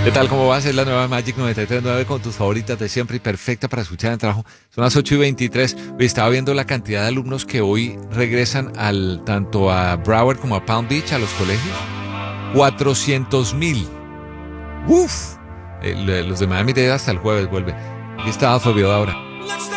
¿Qué tal? ¿Cómo vas? Es la nueva Magic 93.9 con tus favoritas de siempre y perfecta para escuchar en el trabajo. Son las 8:23. Hoy estaba viendo la cantidad de alumnos que hoy regresan tanto a Broward como a Palm Beach, a los colegios. 400,000. ¡Uf! Los de Miami-Dade hasta el jueves vuelven. Aquí está Alphaville ahora.